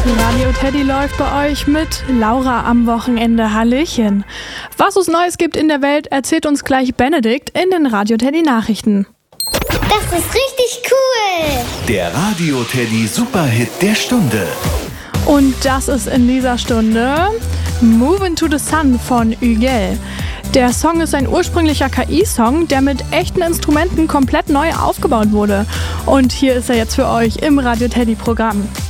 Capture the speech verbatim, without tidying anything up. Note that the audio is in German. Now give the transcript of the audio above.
Radio Teddy läuft bei euch mit Laura am Wochenende. Hallöchen. Was es Neues gibt in der Welt, erzählt uns gleich Benedikt in den Radio Teddy Nachrichten. Das ist richtig cool. Der Radio Teddy Superhit der Stunde. Und das ist in dieser Stunde Movin' to the Sun von Ügel. Der Song ist ein ursprünglicher K I-Song, der mit echten Instrumenten komplett neu aufgebaut wurde. Und hier ist er jetzt für euch im Radio Teddy Programm.